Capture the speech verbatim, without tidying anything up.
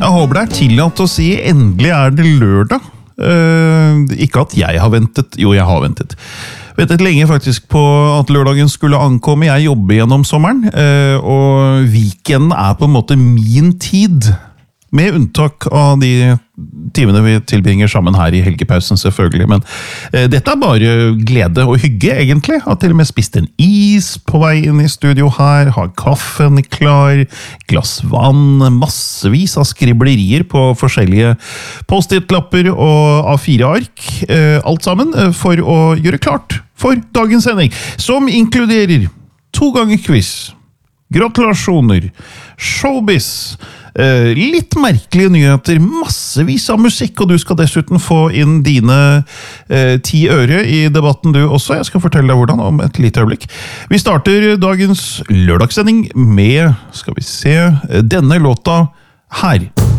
Jeg håper det er tillatt å si endelig er det lørdag. Uh, ikke at jeg har ventet, jo jeg har ventet. Ventet lenge faktisk på at lørdagen skulle ankomme. Jeg jobber gjennom sommeren, uh, og weekenden er på en måte min tid. Med unntak av de timene vi tilbringer sammen her i helgepausen selvfølgelig, men eh, dette er bare glede og hygge egentlig. Har til og med spist en is på vei inn i studio her, har kaffen klar, glass vann, massevis av skriblerier på forskjellige post-it-lapper og A fire ark, eh, alt sammen for å gjøre klart for dagens sending, som inkluderer to ganger quiz, gratulasjoner, showbiz, Uh, litt merkelige nyheter, massevis av musikk, og du skal dessuten få inn dine uh, ti øre i debatten du også. Jeg skal fortelle deg hvordan om et lite øyeblikk. Vi starter dagens lørdagssending med, skal vi se, denne låta her.